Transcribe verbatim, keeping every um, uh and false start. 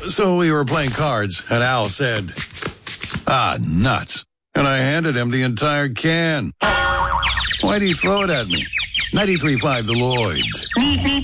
So we were playing cards, and Al said, "Ah, nuts." And I handed him the entire can. Why'd he throw it at me? ninety-three point five The Lloyd.